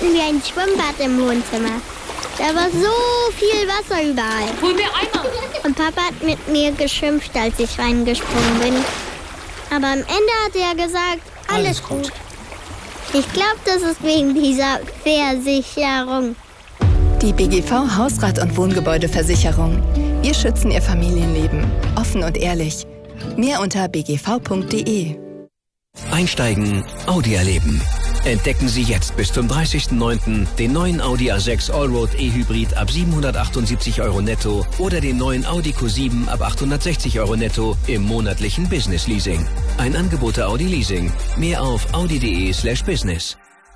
hatten wir ein Schwimmbad im Wohnzimmer. Da war so viel Wasser überall. Hol mir Eimer. Und Papa hat mit mir geschimpft, als ich reingesprungen bin. Aber am Ende hat er gesagt, alles gut. Ich glaube, das ist wegen dieser Versicherung. Die BGV Hausrat- und Wohngebäudeversicherung. Wir schützen Ihr Familienleben. Offen und ehrlich. Mehr unter bgv.de. Einsteigen, Audi erleben. Entdecken Sie jetzt bis zum 30.09. den neuen Audi A6 Allroad E-Hybrid ab 778 € netto oder den neuen Audi Q7 ab 860 € netto im monatlichen Business Leasing. Ein Angebot der Audi Leasing. Mehr auf audi.de/business.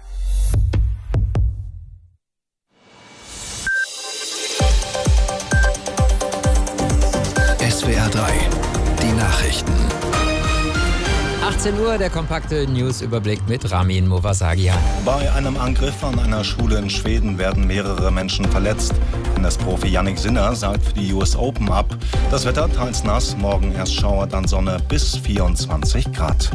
SWR 3, die Nachrichten. 18 Uhr, der kompakte News-Überblick mit Ramin Movasagian. Bei einem Angriff an einer Schule in Schweden werden mehrere Menschen verletzt. Tennisprofi Jannik Sinner sagt für die US Open ab. Das Wetter teils nass, morgen erst Schauer, dann Sonne bis 24 Grad.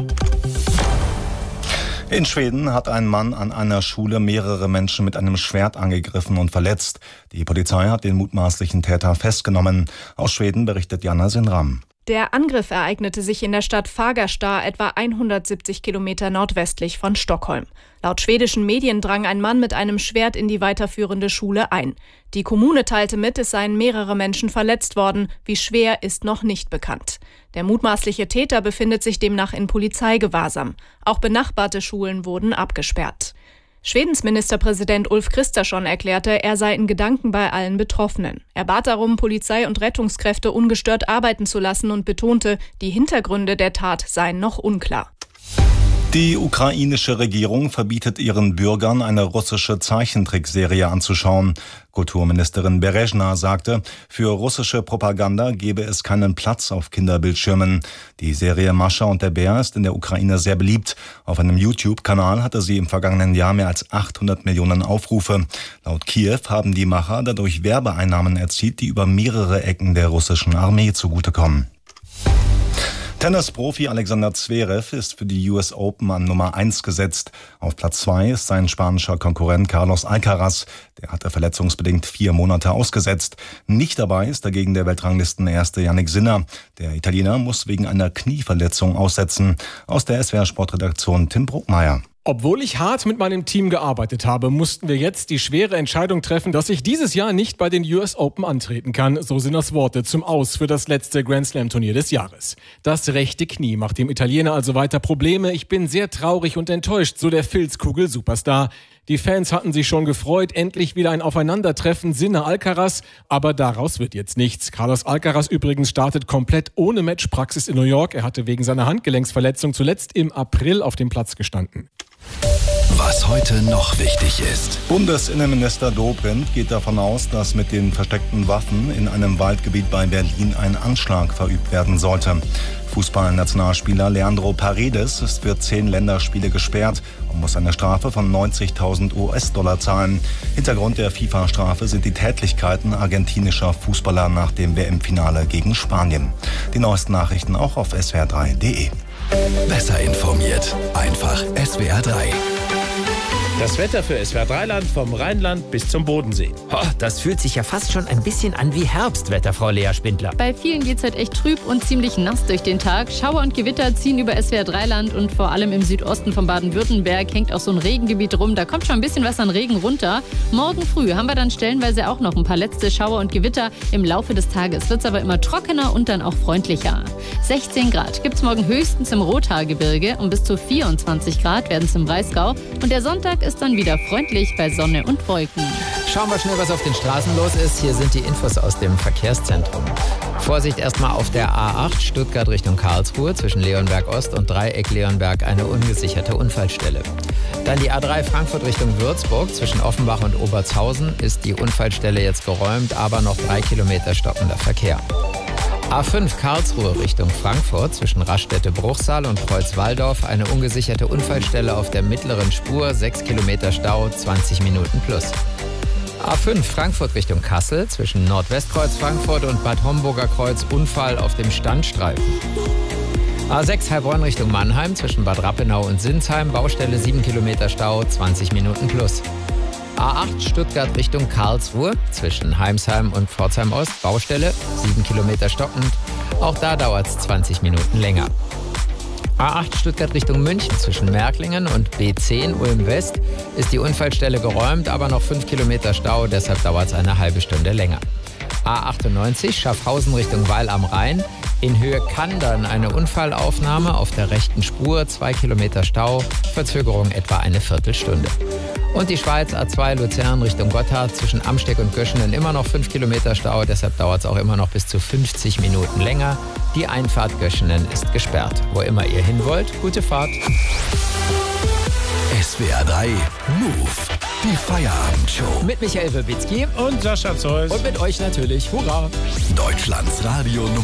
In Schweden hat ein Mann an einer Schule mehrere Menschen mit einem Schwert angegriffen und verletzt. Die Polizei hat den mutmaßlichen Täter festgenommen. Aus Schweden berichtet Jana Sinram. Der Angriff ereignete sich in der Stadt Fagersta, etwa 170 Kilometer nordwestlich von Stockholm. Laut schwedischen Medien drang ein Mann mit einem Schwert in die weiterführende Schule ein. Die Kommune teilte mit, es seien mehrere Menschen verletzt worden. Wie schwer, ist noch nicht bekannt. Der mutmaßliche Täter befindet sich demnach in Polizeigewahrsam. Auch benachbarte Schulen wurden abgesperrt. Schwedens Ministerpräsident Ulf Kristersson erklärte, er sei in Gedanken bei allen Betroffenen. Er bat darum, Polizei und Rettungskräfte ungestört arbeiten zu lassen und betonte, die Hintergründe der Tat seien noch unklar. Die ukrainische Regierung verbietet ihren Bürgern, eine russische Zeichentrickserie anzuschauen. Kulturministerin Berezhna sagte, für russische Propaganda gebe es keinen Platz auf Kinderbildschirmen. Die Serie Mascha und der Bär ist in der Ukraine sehr beliebt. Auf einem YouTube-Kanal hatte sie im vergangenen Jahr mehr als 800 Millionen Aufrufe. Laut Kiew haben die Macher dadurch Werbeeinnahmen erzielt, die über mehrere Ecken der russischen Armee zugutekommen. Tennisprofi Alexander Zverev ist für die US Open an Nummer 1 gesetzt. Auf Platz 2 ist sein spanischer Konkurrent Carlos Alcaraz. Der hatte verletzungsbedingt 4 Monate ausgesetzt. Nicht dabei ist dagegen der Weltranglistenerste Jannik Sinner. Der Italiener muss wegen einer Knieverletzung aussetzen. Aus der SWR-Sportredaktion Tim Bruckmeier. Obwohl ich hart mit meinem Team gearbeitet habe, mussten wir jetzt die schwere Entscheidung treffen, dass ich dieses Jahr nicht bei den US Open antreten kann. So sind das Worte zum Aus für das letzte Grand Slam Turnier des Jahres. Das rechte Knie macht dem Italiener also weiter Probleme. Ich bin sehr traurig und enttäuscht, so der Filzkugel-Superstar. Die Fans hatten sich schon gefreut, endlich wieder ein Aufeinandertreffen Sinner-Alcaraz, aber daraus wird jetzt nichts. Carlos Alcaraz übrigens startet komplett ohne Matchpraxis in New York. Er hatte wegen seiner Handgelenksverletzung zuletzt im April auf dem Platz gestanden. Was heute noch wichtig ist. Bundesinnenminister Dobrindt geht davon aus, dass mit den versteckten Waffen in einem Waldgebiet bei Berlin ein Anschlag verübt werden sollte. Fußballnationalspieler Leandro Paredes ist für 10 Länderspiele gesperrt und muss eine Strafe von 90.000 US-Dollar zahlen. Hintergrund der FIFA-Strafe sind die Tätlichkeiten argentinischer Fußballer nach dem WM-Finale gegen Spanien. Die neuesten Nachrichten auch auf swr3.de. Besser informiert. Einfach SWR 3. Das Wetter für SWR-3-Land vom Rheinland bis zum Bodensee. Das fühlt sich ja fast schon ein bisschen an wie Herbstwetter, Frau Lea Spindler. Bei vielen geht's halt echt trüb und ziemlich nass durch den Tag. Schauer und Gewitter ziehen über SWR-3-Land und vor allem im Südosten von Baden-Württemberg hängt auch so ein Regengebiet rum. Da kommt schon ein bisschen was an Regen runter. Morgen früh haben wir dann stellenweise auch noch ein paar letzte Schauer und Gewitter. Im Laufe des Tages wird's aber immer trockener und dann auch freundlicher. 16 Grad gibt's morgen höchstens im Rothaargebirge und bis zu 24 Grad werden es im Breisgau. Und der Sonntag ist dann wieder freundlich bei Sonne und Wolken. Schauen wir schnell, was auf den Straßen los ist. Hier sind die Infos aus dem Verkehrszentrum. Vorsicht erstmal auf der A8 Stuttgart Richtung Karlsruhe. Zwischen Leonberg Ost und Dreieck Leonberg eine ungesicherte Unfallstelle. Dann die A3 Frankfurt Richtung Würzburg. Zwischen Offenbach und Obertshausen ist die Unfallstelle jetzt geräumt, aber noch 3 Kilometer stockender Verkehr. A5 Karlsruhe Richtung Frankfurt zwischen Raststätte-Bruchsal und Kreuz-Walldorf eine ungesicherte Unfallstelle auf der mittleren Spur, 6 Kilometer Stau, 20 Minuten plus. A5 Frankfurt Richtung Kassel zwischen Nordwestkreuz Frankfurt und Bad Homburger Kreuz Unfall auf dem Standstreifen. A6 Heilbronn Richtung Mannheim zwischen Bad Rappenau und Sinsheim, Baustelle 7 Kilometer Stau, 20 Minuten plus. A8 Stuttgart Richtung Karlsruhe zwischen Heimsheim und Pforzheim Ost, Baustelle, 7 Kilometer stockend. Auch da dauert es 20 Minuten länger. A8 Stuttgart Richtung München zwischen Märklingen und B10 Ulm West ist die Unfallstelle geräumt, aber noch 5 Kilometer Stau, deshalb dauert es eine halbe Stunde länger. A98 Schaffhausen Richtung Weil am Rhein. In Höhe Kandern eine Unfallaufnahme auf der rechten Spur, 2 Kilometer Stau, Verzögerung etwa eine Viertelstunde. Und die Schweiz A2 Luzern Richtung Gotthard zwischen Amsteeg und Göschenen immer noch 5 Kilometer Stau, deshalb dauert es auch immer noch bis zu 50 Minuten länger. Die Einfahrt Göschenen ist gesperrt. Wo immer ihr hin wollt, gute Fahrt. SWR 3 Move. Die Feierabendshow. Mit Michael Wirbicki Und Sascha Zeus. und mit euch natürlich. Hurra! Deutschlands Radio